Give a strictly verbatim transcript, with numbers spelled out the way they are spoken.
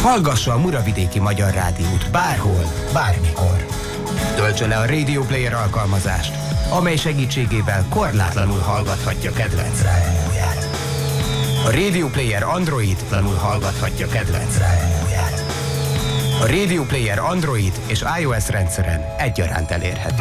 Hallgassa a Muravidéki Magyar Rádiót bárhol, bármikor. Töltse le a Radio Player alkalmazást, amely segítségével korlátlanul hallgathatja kedvenc rádióját. A Radio Player Android tanul hallgathatja kedvenc rádióját. A Radio Player Android és iOS rendszeren egyaránt elérhető.